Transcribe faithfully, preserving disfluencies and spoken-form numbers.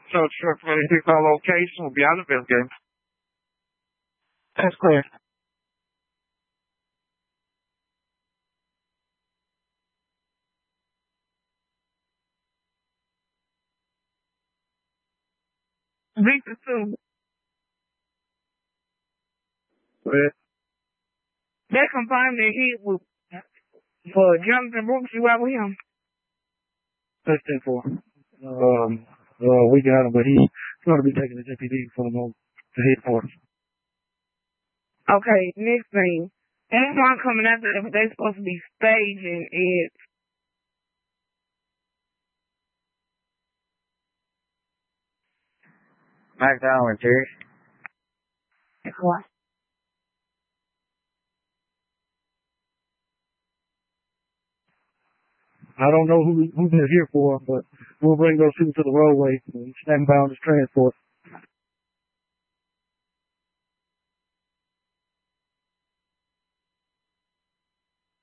So truck for the vehicle location will be out of this game. That's clear. Victor too. But they confirmed that he was for Jonathan Brooks. You out with him? That's ten four. Um, uh, we got him, but he's going to be taking the J P D for the most to hit for us. Okay, next thing. Anyone coming after them, they're supposed to be staging it. Back down with Terry. What? I don't know who who they're here for, but we'll bring those people to the roadway and stand by on this transport.